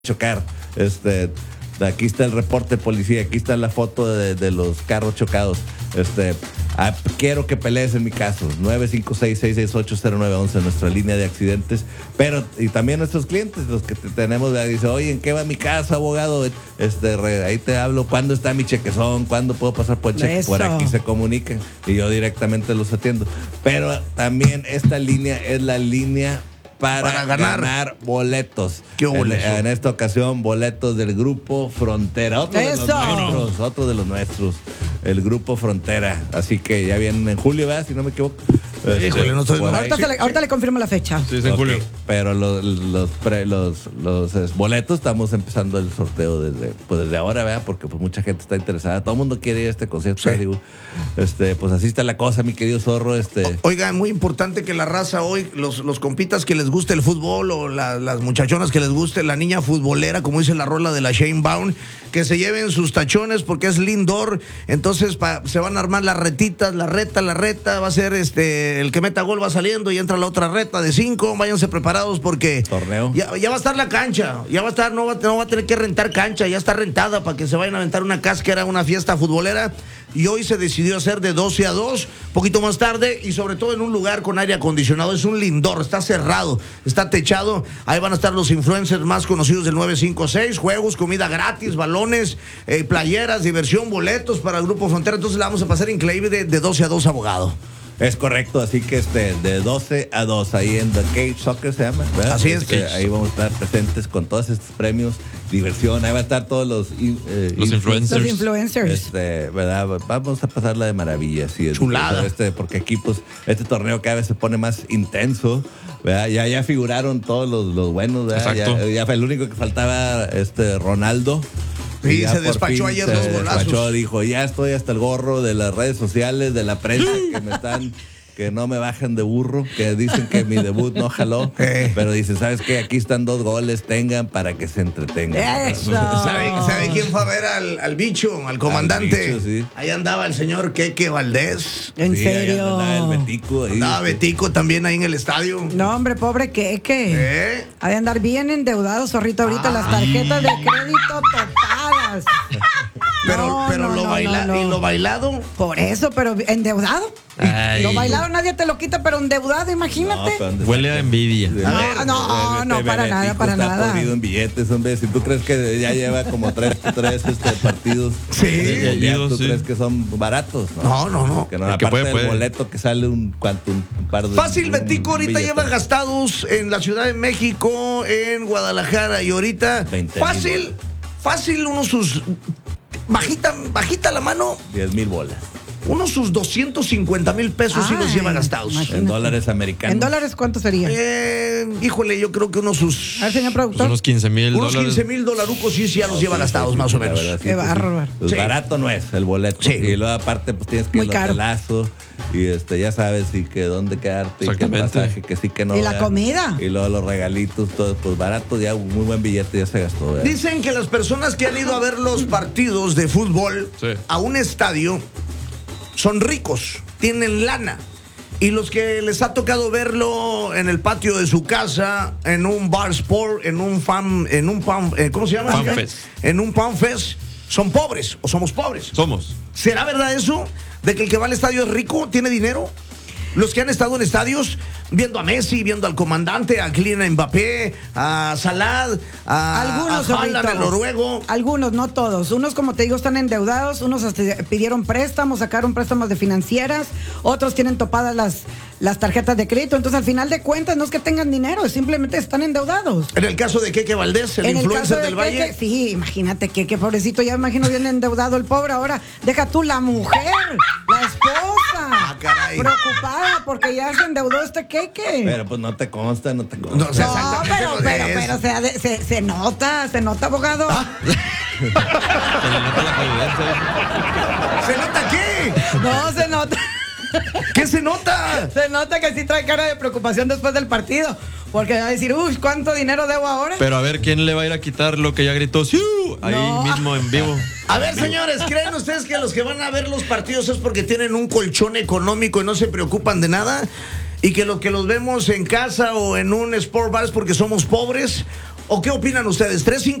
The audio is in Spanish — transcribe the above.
chocar. Aquí está el reporte de policía, aquí está la foto de los carros chocados. Quiero que pelees en mi caso. 956-668-0911, nuestra línea de accidentes. Pero, y también nuestros clientes, los que tenemos, dicen, oye, ¿en qué va mi caso, abogado? Ahí te hablo, ¿cuándo está mi chequezón? ¿Cuándo puedo pasar por el cheque? Eso. Por aquí se comunican y yo directamente los atiendo. Pero también esta línea es la línea para ganar boletos. ¿Qué boletos? En esta ocasión, boletos del Grupo Frontera. Otro de los nuestros. El Grupo Frontera. Así que ya vienen en julio, ¿verdad? Si no me equivoco. Híjole, no estoy... Ahorita le confirmo la fecha. Sí, es en julio. Pero los boletos estamos empezando el sorteo desde ahora, ¿verdad? Porque pues mucha gente está interesada. Todo el mundo quiere ir a este concierto. Sí. Digo, pues así está la cosa, mi querido Zorro. Oiga, muy importante que la raza hoy, los compitas que les guste el fútbol o las muchachonas que les guste la niña futbolera, como dice la rola de la Shane Baum, que se lleven sus tachones porque es lindor. Entonces se van a armar las retitas, la reta, va a ser el que meta gol va saliendo y entra la otra reta de 5. Váyanse preparados porque torneo. Ya va a estar la cancha, ya va a estar, no va a tener que rentar cancha, ya está rentada para que se vayan a aventar una cáscara, una fiesta futbolera. Y hoy se decidió hacer de 12 a 2, poquito más tarde, y sobre todo en un lugar con aire acondicionado. Es un lindor, está cerrado, está techado. Ahí van a estar los influencers más conocidos del 956, juegos, comida gratis, balones, playeras, diversión, boletos para el Grupo Frontera. Entonces la vamos a pasar increíble de 12 a 2, abogado. Es correcto, así que de 12 a 2, ahí en The Cage Soccer se llama, ¿verdad? Así es. Ahí vamos a estar presentes con todos estos premios, diversión, ahí va a estar todos los influencers. Los influencers. ¿Verdad? Vamos a pasarla de maravilla, sí. Chulada. Porque aquí, pues, este torneo cada vez se pone más intenso, ¿verdad? Ya figuraron todos los buenos, ¿verdad? Exacto. Ya fue el único que faltaba, Ronaldo. Sí, ya se por despachó fin ayer se 2 golazos. despachó, dijo, ya estoy hasta el gorro de las redes sociales, de la prensa que no me bajan de burro, que dicen que mi debut no jaló, pero dicen, ¿sabes qué? Aquí están 2 goles, tengan para que se entretengan. Eso. ¿Sabe quién fue a ver al bicho, al comandante? Bicho, sí. Ahí andaba el señor Keke Valdés. ¿En Sí, serio? ahí andaba el Betico. Ahí, Andaba Betico también ahí en el estadio. No, hombre, pobre Keke. Ha de andar bien endeudado, zorrito, ahorita las tarjetas de crédito topadas. Pero lo bailado. Por eso, pero endeudado. Ay. Lo bailado nadie te lo quita, pero endeudado, imagínate. Huele a envidia. No, para nada, para está nada. podrido en billetes, hombre. Si tú crees que ya lleva como tres partidos, ¿tú crees que son baratos? No. Que no, El que aparte del puede. boleto que sale un par de... Fácil, Betico un ahorita billete. lleva gastados en la Ciudad de México, en Guadalajara, y ahorita 20,000 fácil unos sus... Bajita la mano, 10,000 bolas. unos sus 250,000 pesos sí los lleva gastados. imagínate. En dólares americanos. ¿En dólares cuánto sería? Híjole, yo creo que unos sus... A ver, señor productor. Unos 15,000 Unos dólares. 15,000 dolarucos sí ya los lleva gastados, más o La menos. verdad, sí, Qué pues, bárbaro. Pues Sí. barato no es el boleto. Sí. Y luego aparte pues tienes que Muy ir al caro. hotelazo y ya sabes y que dónde quedarte y que el Exactamente. pasaje, que sí que no. Y la ¿verdad? comida. Y luego los regalitos, todo pues barato, ya un muy buen billete ya se gastó. ¿verdad? Dicen que las personas que han ido a ver los partidos de fútbol Sí. a un estadio son ricos, tienen lana. Y los que les ha tocado verlo en el patio de su casa, en un bar sport, ¿cómo se llama? Fan fest. En un fan fest, son pobres o somos pobres. Somos. ¿Será verdad eso? ¿De que el que va al estadio es rico, tiene dinero? Los que han estado en estadios viendo a Messi, viendo al comandante, a Kylian Mbappé, a Salah, Algunos, a Haaland, zorrito. al noruego. Algunos, no todos. Unos, como te digo, están endeudados. Unos hasta pidieron préstamos, sacaron préstamos de financieras. Otros tienen topadas las tarjetas de crédito. Entonces, al final de cuentas, no es que tengan dinero, simplemente están endeudados. En el caso de Keke Valdés, el En el caso influencer de del Valle. Keke, sí, imagínate que pobrecito, ya me imagino bien endeudado el pobre. Ahora, deja tú la mujer, la esposa. Caray. Preocupada porque ya se endeudó este Keke. Pero pues no te consta. No, o sea, No, exactamente lo es. se nota, abogado. ¿Se nota qué? No, se nota. ¿Qué se nota? Se nota que sí trae cara de preocupación después del partido. Porque va a decir, uy, ¿cuánto dinero debo ahora? Pero a ver, ¿quién le va a ir a quitar lo que ya gritó? ¡Siu! Ahí No. mismo en vivo. A ver, señores, ¿creen ustedes que los que van a ver los partidos es porque tienen un colchón económico y no se preocupan de nada? ¿Y que los vemos en casa o en un sport bar es porque somos pobres? ¿O qué opinan ustedes?